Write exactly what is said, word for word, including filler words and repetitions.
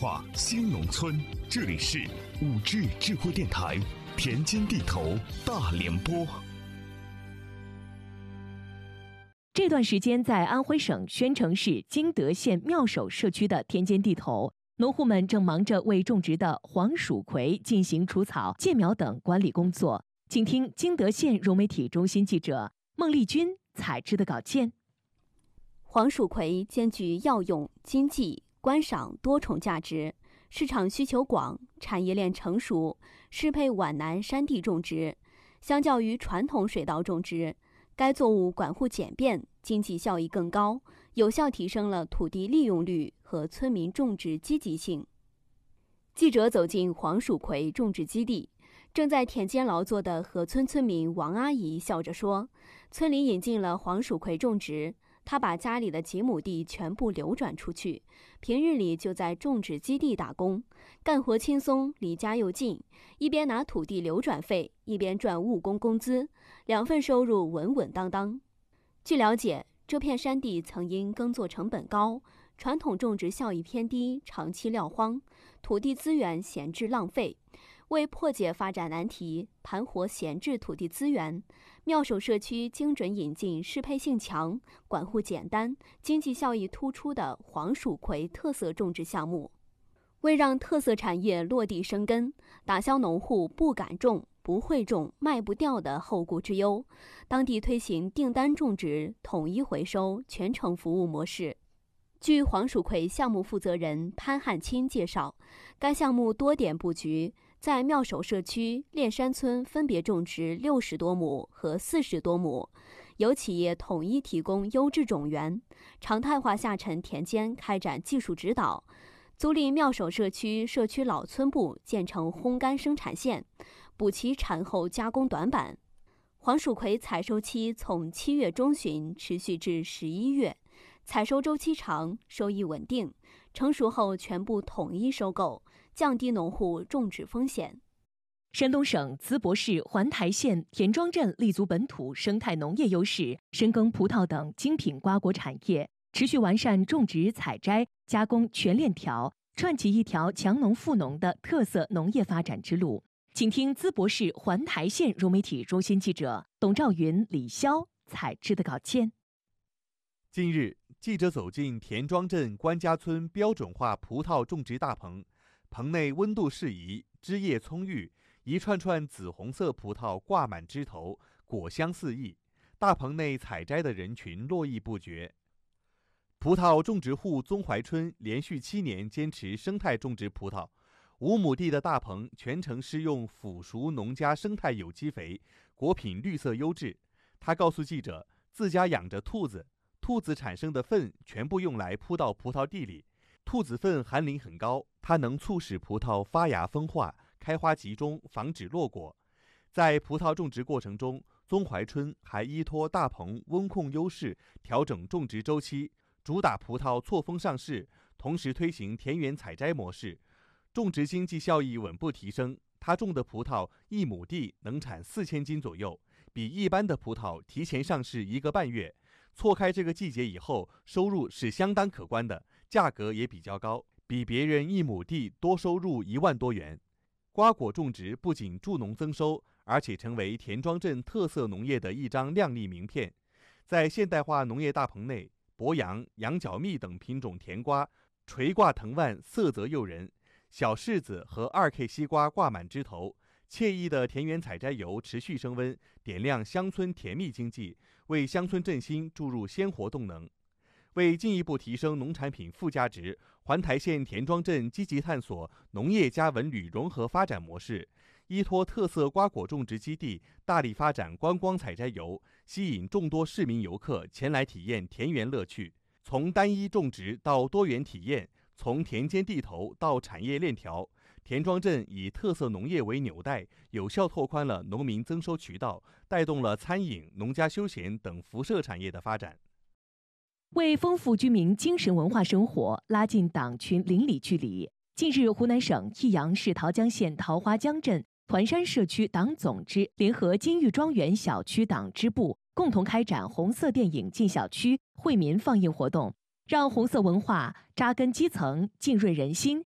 化新农村，这里是五 G 智慧电台田间地头大联播。 这段时间，在安徽省宣城市金德县妙手社区的田间地头，农户们正忙着为种植的黄蜀葵进行除草、建苗等管理工作。请听金德县融媒体中心记者孟丽君采制的稿件。 黄蜀葵兼具药用、经济、观赏多重价值，市场需求广，产业链成熟，适配皖南山地种植。相较于传统水稻种植，该作物管护简便，经济效益更高，有效提升了土地利用率和村民种植积极性。记者走进黄蜀葵种植基地，正在田间劳作的河村村民王阿姨笑着说，村里引进了黄蜀葵种植，她把家里的几亩地全部流转出去，平日里就在种植基地打工，干活轻松，离家又近，一边拿土地流转费，一边赚务工工资，两份收入稳稳当当。据了解，这片山地曾因耕作成本高，传统种植效益偏低，长期撂荒，土地资源闲置浪费。为破解发展难题，盘活闲置土地资源，妙手社区精准引进适配性强、管护简单、经济效益突出的黄蜀葵特色种植项目。为让特色产业落地生根，打消农户不敢种、不会种、卖不掉的后顾之忧，当地推行订单种植、统一回收、全程服务模式。据黄蜀葵项目负责人潘汉清介绍，该项目多点布局，在妙手社区、炼山村分别种植六十多亩和四十多亩，由企业统一提供优质种源，常态化下沉田间开展技术指导，租赁妙手社区社区老村部建成烘干生产线，补齐产后加工短板。黄蜀葵采收期从七月中旬持续至十一月，采收周期长，收益稳定，成熟后全部统一收购，降低农户种植风险。 山东省淄博市环台县田庄镇立足本土生态农业优势，深耕葡萄等精品瓜果产业，持续完善种植、采摘、加工全链条，串起一条强农富农的特色农业发展之路。请听淄博市环台县融媒体中心记者董兆云、李潇采制的稿件。 近日，记者走进田庄镇关家村标准化葡萄种植大棚，棚内温度适宜，枝叶葱郁，一串串紫红色葡萄挂满枝头，果香四溢。大棚内采摘的人群络绎不绝。葡萄种植户宗怀春连续七年坚持生态种植葡萄，五亩地的大棚全程施用腐熟农家生态有机肥，果品绿色优质。他告诉记者，自家养着兔子，兔子产生的粪全部用来铺到葡萄地里，兔子粪含磷很高，它能促使葡萄发芽分化、开花集中，防止落果。在葡萄种植过程中，宗怀春还依托大棚温控优势，调整种植周期，主打葡萄错峰上市，同时推行田园采摘模式，种植经济效益稳步提升。他种的葡萄一亩地能产四千斤左右，比一般的葡萄提前上市一个半月。错开这个季节以后，收入是相当可观的，价格也比较高，比别人一亩地多收入一万多元。瓜果种植不仅助农增收，而且成为田庄镇特色农业的一张亮丽名片。在现代化农业大棚内，博洋、羊角蜜等品种甜瓜垂挂藤蔓，色泽诱人；小柿子和二 K 西瓜挂满枝头。惬意的田园采摘油持续升温，点亮乡村甜蜜经济，为乡村振兴注入鲜活动能。为进一步提升农产品附加值，环台县田庄镇积极探索农业加文旅融合发展模式，依托特色瓜果种植基地，大力发展观光采摘游，吸引众多市民游客前来体验田园乐趣。从单一种植到多元体验，从田间地头到产业链条，田庄镇以特色农业为纽带，有效拓宽了农民增收渠道，带动了餐饮、农家休闲等辐射产业的发展。 为丰富居民精神文化生活，拉近党群邻里距离，近日，湖南省沂阳市桃江县桃花江镇团山社区党总支联合金玉庄园小区党支部，共同开展红色电影进小区惠民放映活动，让红色文化扎根基层、浸润人心，